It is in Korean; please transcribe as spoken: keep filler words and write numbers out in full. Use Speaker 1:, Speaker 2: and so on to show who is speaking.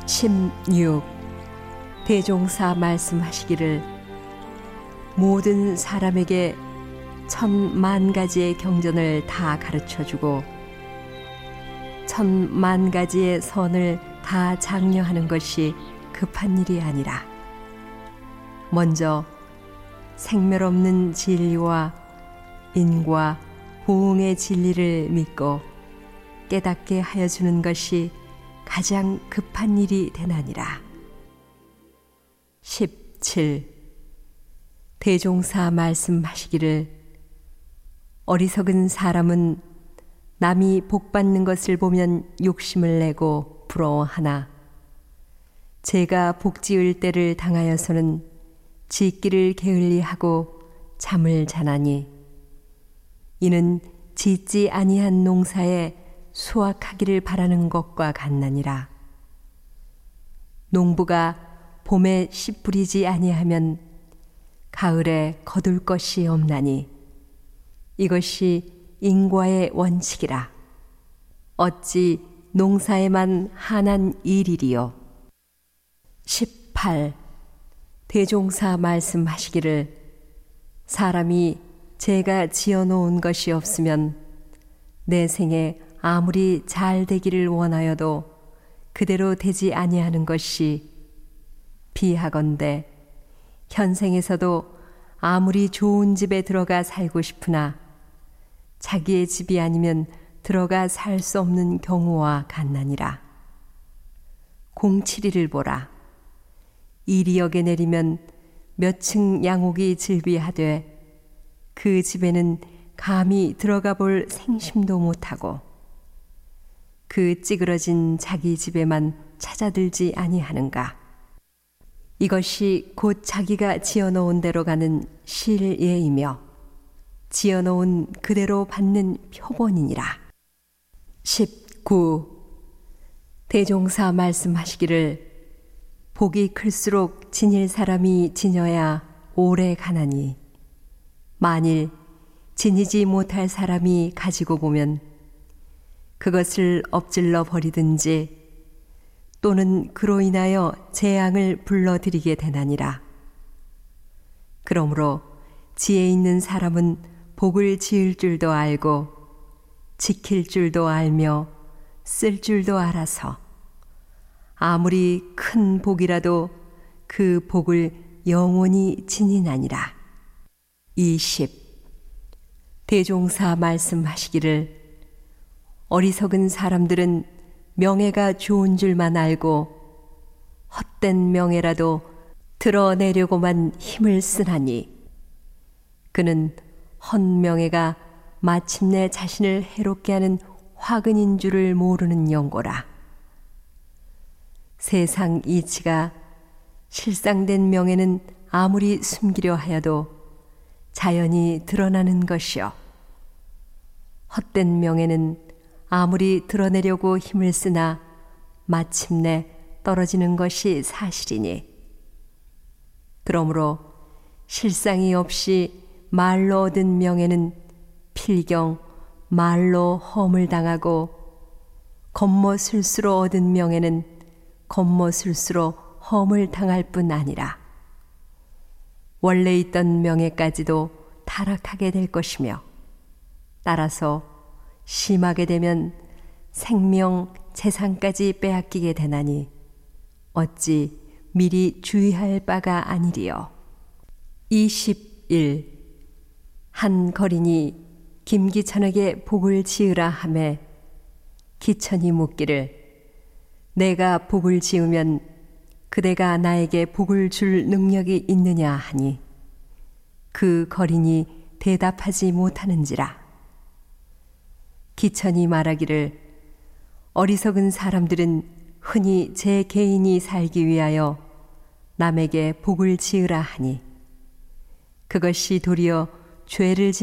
Speaker 1: 십육. 대종사 말씀하시기를 모든 사람에게 천만 가지의 경전을 다 가르쳐주고 천만 가지의 선을 다 장려하는 것이 급한 일이 아니라 먼저 생멸없는 진리와 인과 보응의 진리를 믿고 깨닫게 하여 주는 것이 가장 급한 일이 되나니라. 십칠. 대종사 말씀하시기를 어리석은 사람은 남이 복받는 것을 보면 욕심을 내고 부러워하나 제가 복지을 때를 당하여서는 짓기를 게을리하고 잠을 자나니 이는 짓지 아니한 농사에 수확하기를 바라는 것과 같나니라. 농부가 봄에 씨 뿌리지 아니하면 가을에 거둘 것이 없나니 이것이 인과의 원칙이라. 어찌 농사에만 한한 일이리요. 십팔. 대종사 말씀하시기를 사람이 제가 지어놓은 것이 없으면 내 생에 아무리 잘 되기를 원하여도 그대로 되지 아니하는 것이 비하건대 현생에서도 아무리 좋은 집에 들어가 살고 싶으나 자기의 집이 아니면 들어가 살 수 없는 경우와 같나니라. 공칠이를 보라. 이리역에 내리면 몇 층 양옥이 즐비하되 그 집에는 감히 들어가 볼 생심도 못하고 그 찌그러진 자기 집에만 찾아들지 아니하는가. 이것이 곧 자기가 지어놓은 대로 가는 실예이며 지어놓은 그대로 받는 표본이니라. 십구. 대종사 말씀하시기를 복이 클수록 지닐 사람이 지녀야 오래 가나니 만일 지니지 못할 사람이 가지고 보면 그것을 엎질러 버리든지 또는 그로 인하여 재앙을 불러들이게 되나니라. 그러므로 지혜 있는 사람은 복을 지을 줄도 알고 지킬 줄도 알며 쓸 줄도 알아서 아무리 큰 복이라도 그 복을 영원히 지니나니라. 이십. 대종사 말씀하시기를 어리석은 사람들은 명예가 좋은 줄만 알고 헛된 명예라도 드러내려고만 힘을 쓰나니 그는 헛명예가 마침내 자신을 해롭게 하는 화근인 줄을 모르는 영고라. 세상 이치가 실상된 명예는 아무리 숨기려 하여도 자연히 드러나는 것이요 헛된 명예는 아무리 드러내려고 힘을 쓰나 마침내 떨어지는 것이 사실이니 그러므로 실상이 없이 말로 얻은 명예는 필경 말로 험을 당하고 겉멋술수로 얻은 명예는 겉멋술수로 험을 당할 뿐 아니라 원래 있던 명예까지도 타락하게 될 것이며 따라서 심하게 되면 생명, 재산까지 빼앗기게 되나니 어찌 미리 주의할 바가 아니리요. 이십일. 한 거린이 김기천에게 복을 지으라 하매 기천이 묻기를 내가 복을 지으면 그대가 나에게 복을 줄 능력이 있느냐 하니 그 거린이 대답하지 못하는지라. 기천이 말하기를 어리석은 사람들은 흔히 제 개인이 살기 위하여 남에게 복을 지으라 하니 그것이 도리어 죄를